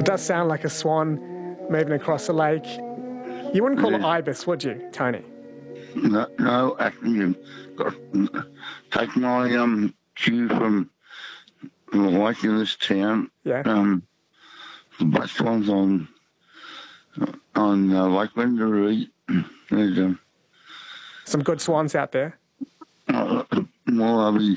It does sound like a swan moving across the lake. You wouldn't call it ibis, would you, Tony? No, actually, you've got to take my cue from the lake in this town. Yeah. The best one's on Lake Wendouree. There's some good swans out there. Well, I'll be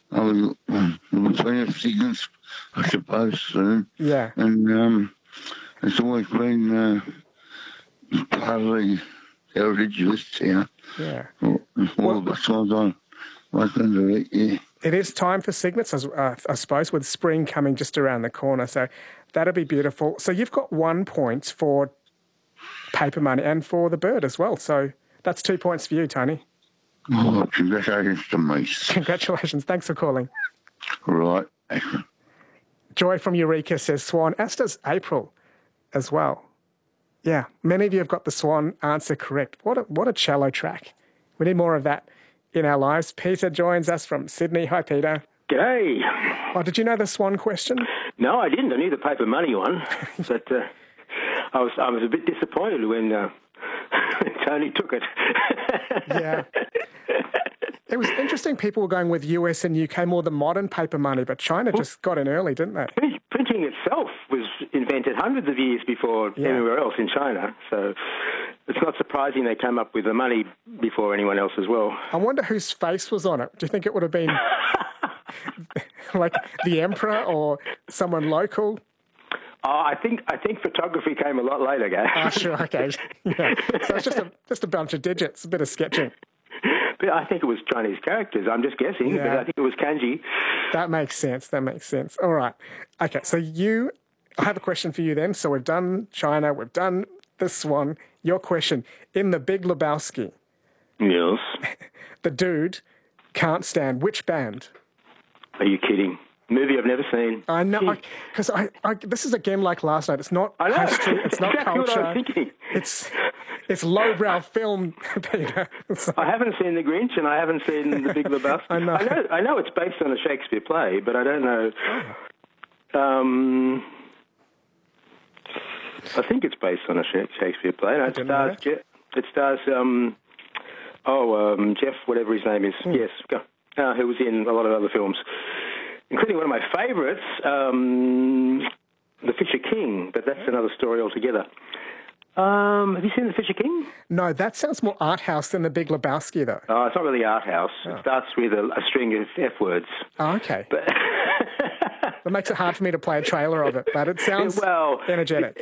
between signals, I suppose, soon. Yeah. And it's always been part of the heritage of this town. Yeah. All the swans on Lake Wendouree, yeah. It is time for cygnets, I suppose, with spring coming just around the corner. So that'll be beautiful. So you've got 1 point for paper money and for the bird as well. So that's 2 points for you, Tony. Oh, congratulations to me. Congratulations. Thanks for calling. Right. Excellent. Joy from Eureka says swan, as does April as well. Yeah, many of you have got the swan answer correct. What a cello track. We need more of that in our lives. Peter joins us from Sydney. Hi, Peter. G'day. Oh, did you know the swan question? No, I didn't. I knew the paper money one, but I was a bit disappointed when Tony took it. Yeah. It was interesting. People were going with US and UK, more the modern paper money, but China just got in early, didn't they? Printing itself was invented hundreds of years before anywhere else in China, so it's not surprising they came up with the money before anyone else as well. I wonder whose face was on it. Do you think it would have been like the emperor or someone local? I think photography came a lot later, guys. Oh, sure, okay. Yeah. So it's just a bunch of digits, a bit of sketching. But I think it was Chinese characters. I'm just guessing, but I think it was kanji. That makes sense. All right. Okay, so I have a question for you then. So we've done China, we've done the swan. Your question, in The Big Lebowski. Yes. The dude can't stand which band? Are you kidding? Movie I've never seen. I know, because this is again like last night. It's not history, it's not exactly culture. What I was thinking. It's lowbrow film, Peter. So. I haven't seen The Grinch and I haven't seen The Big Lebowski. I know it's based on a Shakespeare play, but I don't know. I think it's based on a Shakespeare play. It stars Jeff, whatever his name is. Yes, who was in a lot of other films, including one of my favourites, The Fisher King, but that's another story altogether. Have you seen The Fisher King? No, that sounds more art house than The Big Lebowski, though. Oh, it's not really art house. It starts with a string of F words. Oh, okay. But that makes it hard for me to play a trailer of it, but it sounds energetic.